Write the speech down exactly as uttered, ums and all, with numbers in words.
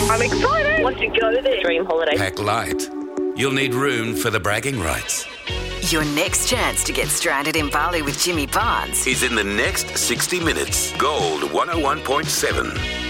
I'm excited. Want to go there? Dream holiday. Pack light. You'll need room for the bragging rights. Your next chance to get stranded in Bali with Jimmy Barnes is in the next sixty minutes. Gold one oh one point seven.